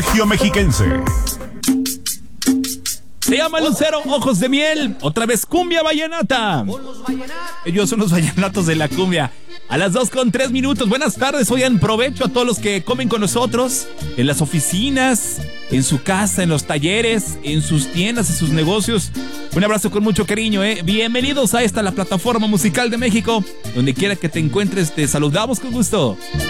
Mexiquense. Se llama Lucero, Ojos de Miel. Otra vez cumbia vallenata. Ellos son los vallenatos de la cumbia. A las 2:03. Buenas tardes, oigan, provecho a todos los que comen con nosotros en las oficinas, en su casa, en los talleres, en sus tiendas, en sus negocios. Un abrazo con mucho cariño, Bienvenidos a esta, la plataforma musical de México. Donde quiera que te encuentres, te saludamos con gusto.